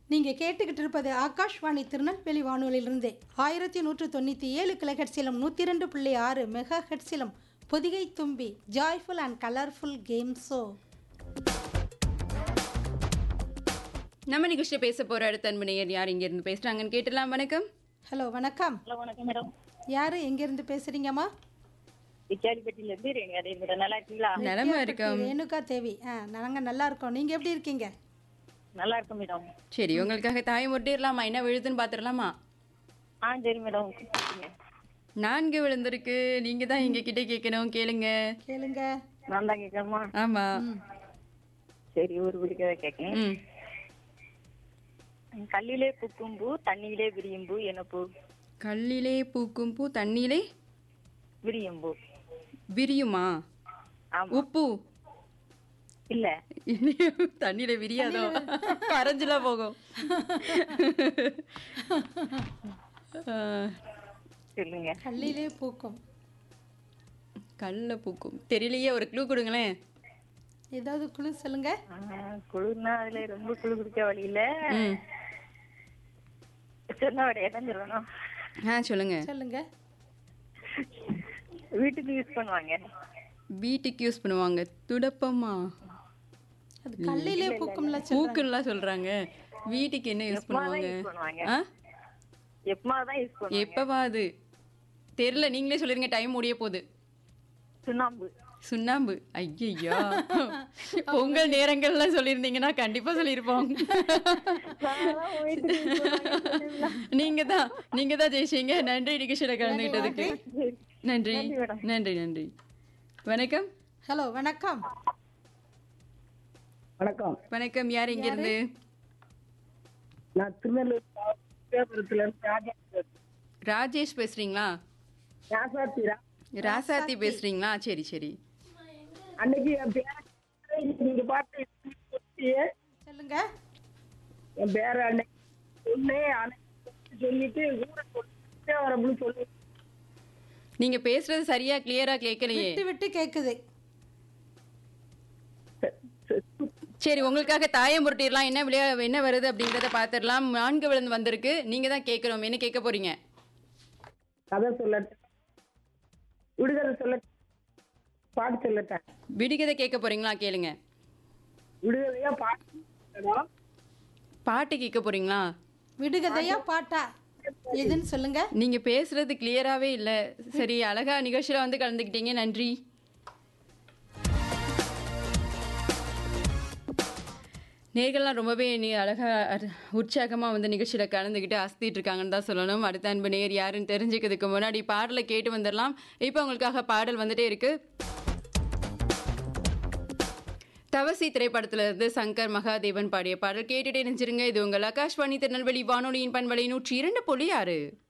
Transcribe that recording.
நீங்க கேட்டுக்கிட்டு இருப்பது ஆகாஷ்வாணி திருநெல்வேலி வானொலியிலிருந்து 1197 கிலோஹெர்ட்ஸிலும் 102.6 மெகா ஹெர்ட்ஸிலும் பொதிகை தும்பி joyful and colourful game show. நம்ம நிகழ்ச்சியில் பேச போற அடுத்த அன்பனையர் யார் இங்க இருந்து பேசுறாங்கன்னு கேட்டலாம். வணக்கம். ஹலோ வணக்கம். ஹலோ வணக்கம் மேடம். யாரு எங்கேருந்து பேசுறீங்கம்மா? விச்சாரிப்பட்டியிலேருந்து ரேணுகா தேவி மேடம். நல்லா இருக்கீங்களா? நலமா இருக்கோம். ரேணுகா தேவி. நாங்கள் நல்லா இருக்கோம். நீங்கள் எப்படி இருக்கீங்க? நல்லா இருக்கும் மேடம். சரி, உங்களுக்காக தாயம் ஒட்டிடலாமா? என்ன விழுதுன்னு பாத்துடலாமா? சரி மேடம். 4 விழுந்திருக்கு. நீங்க தான் எங்க கிட்ட கேட்கணும். கேளுங்க. கேளுங்க. நான் தான் கேட்கணுமா? ஆமா. சரி, ஒரு பிடிக்கவே கேட்கேன். ம். கல்லிலே பூக்கும் பூ தண்ணியிலே விரியும் பூ என்ன பூ? கல்லிலே பூக்கும் பூ தண்ணியிலே விரியும் பூ. விரியுமா? ஆமா. உப்பு இல்ல. தண்ணியில விரியாதோ? கரைஞ்செல்லாம் போகும். சொல்லுங்க. கல்லிலே பூக்கும். கல்ல பூக்கும் தெரியலையே. ஒரு க்ளூ கொடுங்களேன். ஏதாவது குழு சொல்லுங்க. குளிர்னா அதுல ரொம்ப குளிர் குடிக்க வழி இல்ல. ம். சொன்ன விட இடம் சொல்லணும். சொல்லுங்க. சொல்லுங்க. வீட்டுக்கு யூஸ் பண்ணுவாங்க. வீட்டுக்கு யூஸ் பண்ணுவாங்க. துடப்பமா? அது கல்லிலே பூக்கும்ல சொல்றாங்க. பூக்குலாம் சொல்றாங்க. வீட்டுக்கு என்ன யூஸ் பண்ணுவாங்க? எப்பமாதான் யூஸ் பண்ணுவாங்க. எப்பவாது தெரியல. நீங்களே சொல்லிருங்க. டைம் முடிய போகுது. சுண்ணாம்பு. சுண்ணாம்பு? ஐயா, பொங்கல் நேரங்கள்லாம் சொல்லியிருந்தீங்கன்னா கண்டிப்பா சொல்லியிருப்போம். நீங்க தான் ஜெயிச்சீங்க. நன்றி நிகழ்ச்சியில கலந்துகிட்டதுக்கு. நன்றி நன்றி நன்றி. வணக்கம். ஹலோ வணக்கம். வணக்கம். வணக்கம். யார் இங்க இருந்து? நான் திருநெல்வேலி ராஜேஷ் பேசுறீங்களா? ராசாத்தி பேசுறீங்களா? சரி சரி. அன்னைக்கு என் பேர நீங்க பாட்டு சொல்லுங்க. என் பேர அன்னைக்கு சொல்லிட்டு ஊரை வரணும்னு சொல்லி. நீங்க பேசுறது சரியா கிளியரா கேட்கலையே. விட்டு விட்டு கேக்குது. சரி, உங்களுக்காக தாயம் புரட்டிடலாம். என்ன வருது அப்படிங்கறத பாத்துடலாம். 4 விழுந்து வந்திருக்கு. நீங்க தான் கேட்கணும். என்ன கேட்க போறீங்க? கதை சொல்லட்ட, விடுகதை சொல்ல, பாட்டு சொல்லட்ட. விடுகதை கேட்க போறீங்களா? கேளுங்க. விடுகதையா பாட்டு? பாட்டு கேட்க போறீங்களா? விடுகதையா பாட்டா எதுன்னு சொல்லுங்க. நீங்க பேசுறது கிளியராவே இல்ல. சரி, அழகா நிகழ்ச்சியில வந்து கலந்துக்கிட்டீங்க. நன்றி. நேர்கள்லாம் ரொம்பவே அழகா உற்சாகமாக வந்து நிகழ்ச்சியில் கலந்துக்கிட்டு அசத்திட்டு இருக்காங்கன்னு தான் சொல்லணும். அடுத்த அன்பு நேர் யாருன்னு தெரிஞ்சுக்கிறதுக்கு முன்னாடி பாடலை கேட்டு வந்துடலாம். இப்போ உங்களுக்காக பாடல் வந்துட்டே இருக்கு. தவசி திரைப்படத்துல இருந்து சங்கர் மகாதேவன் பாடிய பாடல் கேட்டுட்டே நினைச்சிருங்க. இது உங்கள் ஆகாஷ்வாணி திருநெல்வேலி வானொலியின் பண்பலை 102.6.